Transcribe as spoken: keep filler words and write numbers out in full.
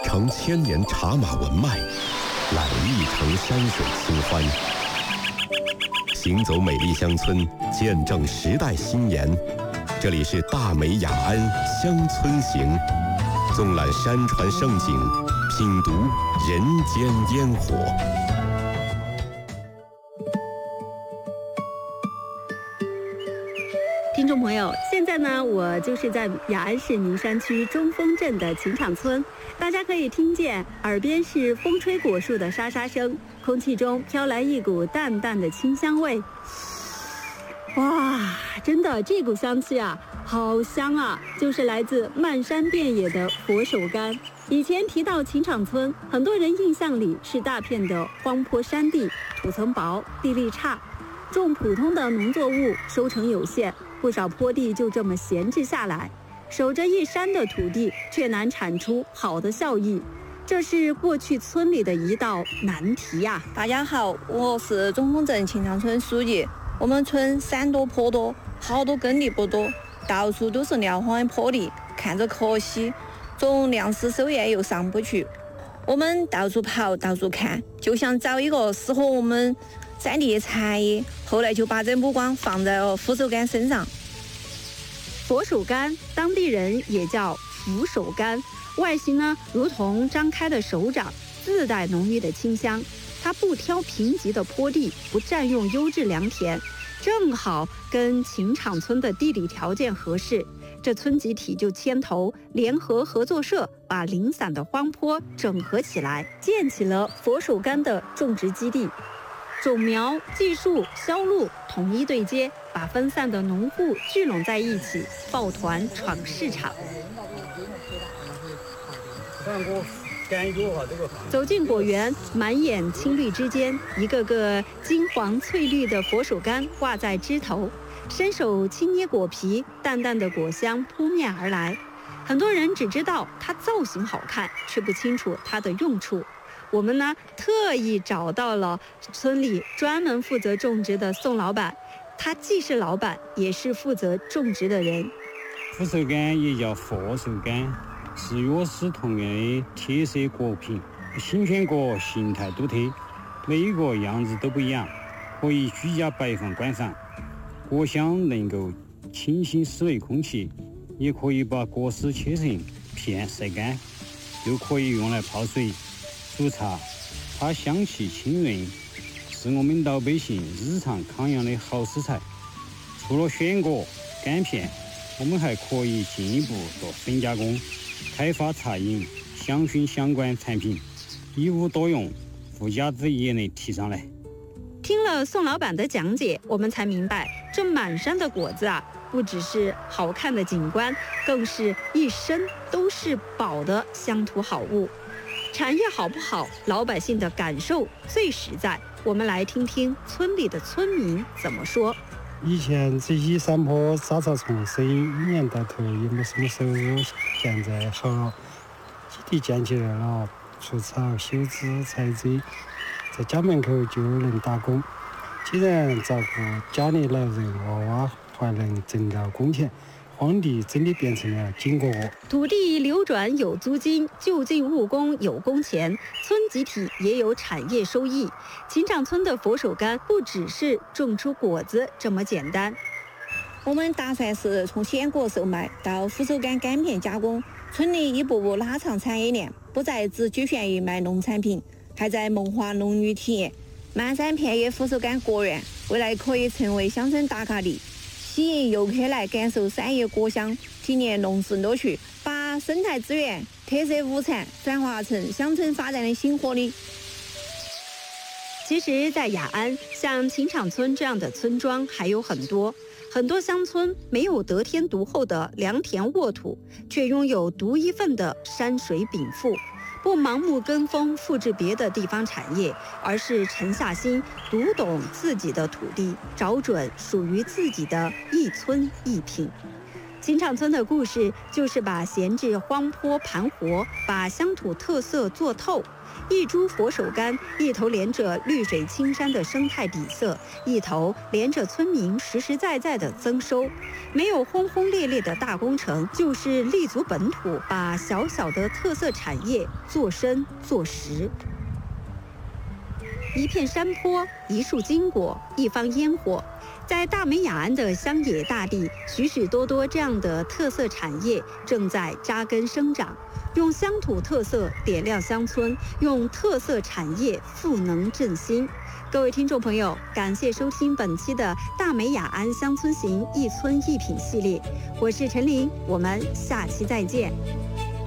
承千年茶马文脉，揽一城山水清欢。行走美丽乡村，见证时代新颜。这里是大美雅安乡村行，纵览山川盛景，品读人间烟火。 听众朋友，现在呢，我就是在雅安市名山区中峰镇的琴场村，大家可以听见耳边是风吹果树的沙沙声，空气中飘来一股淡淡的清香味。哇，真的，这股香气啊，好香啊！就是来自漫山遍野的佛手柑。以前提到琴场村，很多人印象里是大片的荒坡山地，土层薄，地力差，种普通的农作物收成有限。不少坡地就这么闲置下来，守着一山的土地，却难产出好的效益，这是过去村里的一道难题呀、 啊。大家好，我是中峰镇琴场村书记。我们村山多坡多，好多耕地不多，到处都是撂荒的坡地，看着可惜，种粮食收业又上不去。我们到处跑，到处看，就想找一个适合我们山地的产业，后来就把这目光放在了佛手柑身上。 佛手柑，当地人也叫福手柑，外形呢如同张开的手掌，自带浓郁的清香。它不挑贫瘠的坡地，不占用优质良田，正好跟琴场村的地理条件合适。这村集体就牵头联合合作社，把零散的荒坡整合起来，建起了佛手柑的种植基地。种苗、技术、销路统一对接，把分散的农户聚拢在一起，抱团闯市场。走进果园，满眼青绿之间，一个个金黄翠绿的佛手柑挂在枝头，伸手轻捏果皮，淡淡的果香扑面而来。很多人只知道它造型好看，却不清楚它的用处。我们呢，特意找到了村里专门负责种植的宋老板，他既是老板，也是负责种植的人。 佛手柑也叫佛手柑，是药食同源的铁色果品，新鲜果形态独特，每一个样子都不一样，可以居家摆放观赏。果香能够清新室内空气，也可以把果实切成片晒干，又可以用来泡水煮茶，它香气清润，是我们老百姓日常康养的好食材。除了鲜果、干片，我们还可以进一步做深加工，开发茶饮、香薰相关产品，一物多用，附加值也能提上来。 听了宋老板的讲解，我们才明白，这满山的果子啊，不只是好看的景观，更是一身都是宝的乡土好物。产业好不好，老百姓的感受最实在。我们来听听村里的村民怎么说。 以前这些山坡杂草丛生，一年到头也没什么收入，现在好了，基地建起来了，除草、修枝、采摘，在家门口就能打工。既然照顾家里老人娃娃，还能挣到工钱，荒地真的变成了金窝窝。 土地流转有租金，就近务工有工钱，村集体也有产业收益。琴场村的佛手柑不只是种出果子这么简单。 我们打算是从鲜果售卖到佛手柑干片加工，村里一步步拉长产业链，不再只局限于卖农产品，还在萌化农渔体验。漫山遍野佛手柑果园，未来可以成为乡村打卡地，吸引游客来感受山野果香，体验农事乐趣，把生态资源、特色物产转化成乡村发展的新活力。 其实，在雅安，像琴场村这样的村庄还有很多。很多乡村没有得天独厚的良田沃土，却拥有独一份的山水禀赋。不盲目跟风复制别的地方产业，而是沉下心读懂自己的土地，找准属于自己的一村一品。 新场村的故事就是把闲置荒坡盘活，把乡土特色做透。一株佛手柑，一头连着绿水青山的生态底色，一头连着村民实实在在的增收。没有轰轰烈烈的大工程，就是立足本土，把小小的特色产业做深做实。一片山坡，一束金果，一方烟火。在大美雅安的乡野大地，许许多多这样的特色产业正在扎根生长，用乡土特色点亮乡村，用特色产业赋能振兴。各位听众朋友，感谢收听本期的大美雅安乡村行一村一品系列，我是陈琳，我们下期再见。